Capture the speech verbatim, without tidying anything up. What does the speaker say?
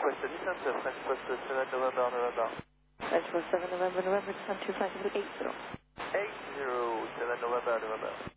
request descent, next request seven November, November. That's for seven November, November, descent two five zero eight zero. eight zero seven November, November.